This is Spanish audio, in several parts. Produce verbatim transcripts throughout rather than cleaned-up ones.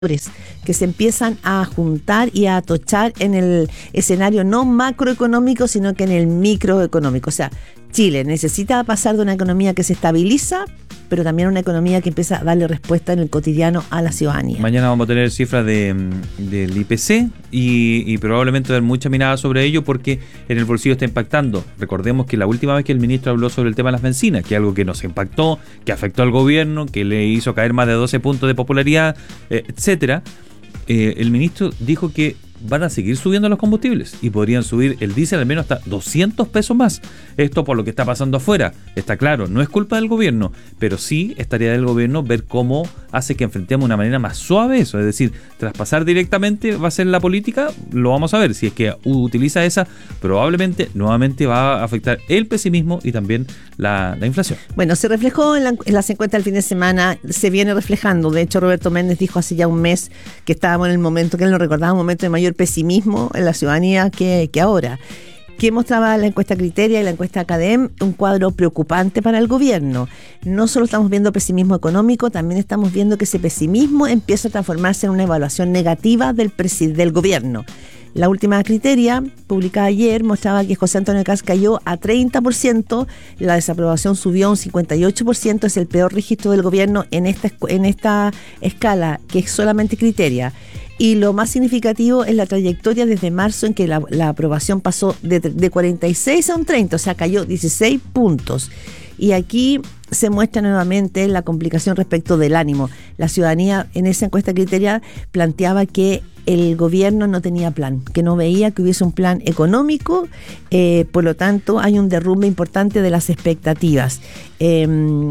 que se empiezan a juntar y a atochar en el escenario no macroeconómico, sino que en el microeconómico. O sea, Chile necesita pasar de una economía que se estabiliza, pero también una economía que empieza a darle respuesta en el cotidiano a la ciudadanía. Mañana vamos a tener cifras de, del I P C y, y probablemente dar mucha mirada sobre ello porque en el bolsillo está impactando. Recordemos que la última vez que el ministro habló sobre el tema de las bencinas, que es algo que nos impactó, que afectó al gobierno, que le hizo caer más de doce puntos de popularidad, eh, etcétera, eh, el ministro dijo que van a seguir subiendo los combustibles y podrían subir el diésel al menos hasta doscientos pesos más. Esto por lo que está pasando afuera. Está claro, no es culpa del gobierno, pero sí es tarea del gobierno ver cómo hace que enfrentemos de una manera más suave eso. Es decir, traspasar directamente va a ser la política, lo vamos a ver. Si es que utiliza esa, probablemente nuevamente va a afectar el pesimismo y también la, la inflación. Bueno, se reflejó en, la, en las encuestas del fin de semana, se viene reflejando. De hecho, Roberto Méndez dijo hace ya un mes que estábamos en el momento, que él nos recordaba, un momento de mayor pesimismo en la ciudadanía que, que ahora. ¿Qué mostraba la encuesta Criteria y la encuesta Academ? Un cuadro preocupante para el gobierno. No solo estamos viendo pesimismo económico, también estamos viendo que ese pesimismo empieza a transformarse en una evaluación negativa del, presi- del gobierno. La última Criteria, publicada ayer, mostraba que José Antonio Kast cayó a treinta por ciento, la desaprobación subió a un cincuenta y ocho por ciento, es el peor registro del gobierno en esta, en esta escala, que es solamente Criteria. Y lo más significativo es la trayectoria desde marzo en que la, la aprobación pasó de, de cuarenta y seis a un treinta, o sea, cayó dieciséis puntos. Y aquí se muestra nuevamente la complicación respecto del ánimo. La ciudadanía en esa encuesta Criteria planteaba que el gobierno no tenía plan, que no veía que hubiese un plan económico, eh, por lo tanto hay un derrumbe importante de las expectativas. Eh,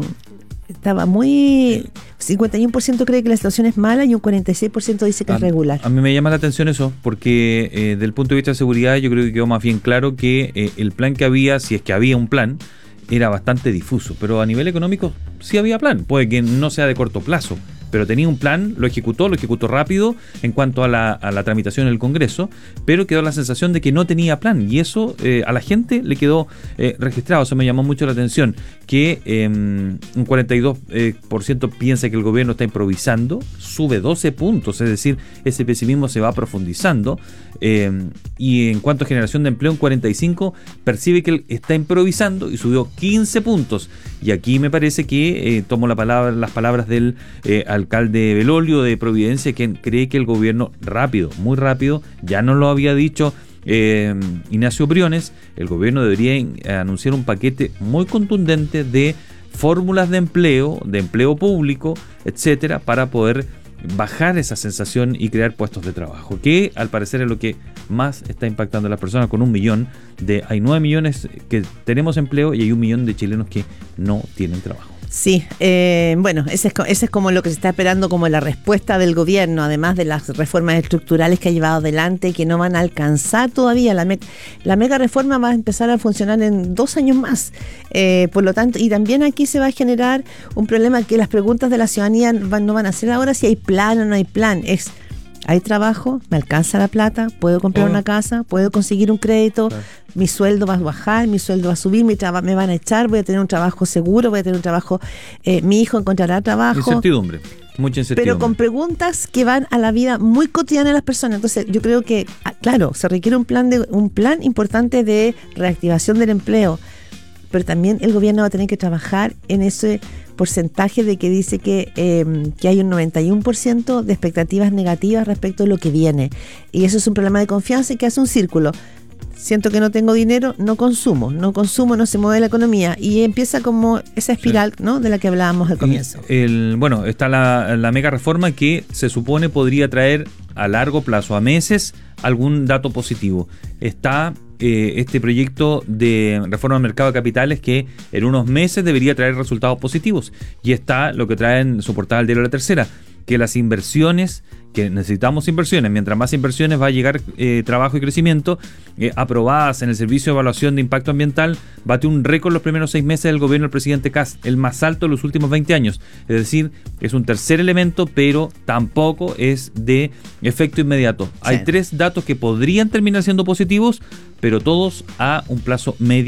estaba muy... cincuenta y uno por ciento cree que la situación es mala y un cuarenta y seis por ciento dice que a, es regular. A mí me llama la atención eso, porque eh, desde el punto de vista de seguridad yo creo que quedó más bien claro que eh, el plan que había, si es que había un plan, era bastante difuso, pero a nivel económico sí había plan, puede que no sea de corto plazo, pero tenía un plan, lo ejecutó, lo ejecutó rápido en cuanto a la, a la tramitación en el Congreso, pero quedó la sensación de que no tenía plan y eso eh, a la gente le quedó eh, registrado. Eso me llamó mucho la atención, que eh, un cuarenta y dos por ciento piensa que el gobierno está improvisando, sube doce puntos, es decir, ese pesimismo se va profundizando, eh, y en cuanto a generación de empleo, un cuarenta y cinco por ciento percibe que él está improvisando y subió quince puntos. Y aquí me parece que eh, tomo la palabra, las palabras del eh, alcalde Belolio de Providencia, quien cree que el gobierno rápido, muy rápido, ya no lo había dicho eh, Ignacio Briones, el gobierno debería in, anunciar un paquete muy contundente de fórmulas de empleo, de empleo público, etcétera, para poder bajar esa sensación y crear puestos de trabajo, que al parecer es lo que más está impactando a las personas, con un millón de, hay nueve millones que tenemos empleo y hay un millón de chilenos que no tienen trabajo. Sí, eh, bueno, ese es, ese es como lo que se está esperando como la respuesta del gobierno, además de las reformas estructurales que ha llevado adelante, que no van a alcanzar todavía. La, me, la mega reforma va a empezar a funcionar en dos años más, eh, por lo tanto, y también aquí se va a generar un problema que las preguntas de la ciudadanía van, no van a ser ahora si hay plan o no hay plan, es... ¿hay trabajo? ¿Me alcanza la plata? ¿Puedo comprar oh. una casa? ¿Puedo conseguir un crédito? Claro. ¿Mi sueldo va a bajar? ¿Mi sueldo va a subir? ¿Mi traba- ¿Me van a echar? ¿Voy a tener un trabajo seguro? ¿Voy a tener un trabajo? Eh, ¿Mi hijo encontrará trabajo? Incertidumbre, mucha incertidumbre. Pero con preguntas que van a la vida muy cotidiana de las personas. Entonces yo creo que, claro, se requiere un plan, de, un plan importante de reactivación del empleo, pero también el gobierno va a tener que trabajar en ese porcentaje de que dice que, eh, que hay un noventa y uno por ciento de expectativas negativas respecto a lo que viene. Y eso es un problema de confianza y que hace un círculo. Siento que no tengo dinero, no consumo, no consumo, no se mueve la economía y empieza como esa espiral, sí, ¿no?, de la que hablábamos al comienzo. El, bueno, está la, la mega reforma que se supone podría traer a largo plazo, a meses, algún dato positivo. Está eh, este proyecto de reforma del mercado de capitales que en unos meses debería traer resultados positivos. Y está lo que trae en su portada el diario La Tercera, que las inversiones, que necesitamos inversiones, mientras más inversiones va a llegar eh, trabajo y crecimiento, eh, aprobadas en el Servicio de Evaluación de Impacto Ambiental, bate un récord los primeros seis meses del gobierno del presidente Kast, el más alto de los últimos veinte años. Es decir, es un tercer elemento, pero tampoco es de efecto inmediato. Sí. Hay tres datos que podrían terminar siendo positivos, pero todos a un plazo medio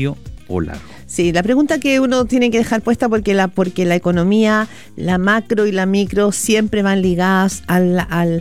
o largo. Sí, la pregunta que uno tiene que dejar puesta, porque la porque la economía, la macro y la micro siempre van ligadas al, al